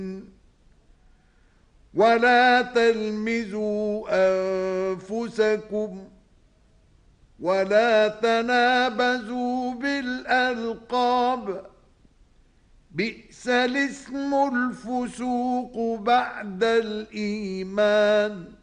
ولا تلمزوا أنفسكم ولا تنابزوا بالألقاب بئس الاسم الفسوق بعد الإيمان